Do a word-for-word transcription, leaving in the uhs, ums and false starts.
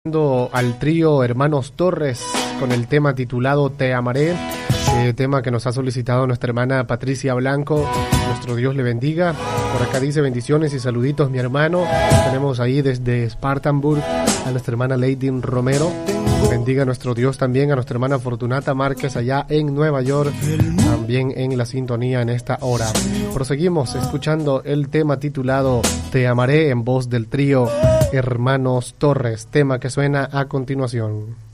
Al trío Hermanos Torres con el tema titulado Te Amaré, eh, tema que nos ha solicitado nuestra hermana Patricia Blanco. Nuestro Dios le bendiga. Por acá dice bendiciones y saluditos mi hermano. Tenemos ahí desde Spartanburg a nuestra hermana Lady Romero. Bendiga a nuestro Dios también a nuestra hermana Fortunata Márquez allá en Nueva York, también en la sintonía en esta hora. Proseguimos escuchando el tema titulado Te Amaré en voz del trío Hermanos Torres, tema que suena a continuación.